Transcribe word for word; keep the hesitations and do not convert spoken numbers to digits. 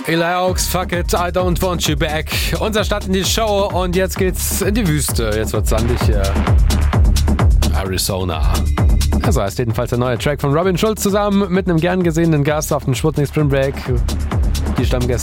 Eli Oaks, fuck it, I don't want you back. Unser Start in die Show und jetzt geht's in die Wüste. Jetzt wird's sandig hier. Arizona. Also heißt jedenfalls der neue Track von Robin Schulz zusammen mit einem gern gesehenen Gast auf dem Sputnik Spring Break. Die Stammgäste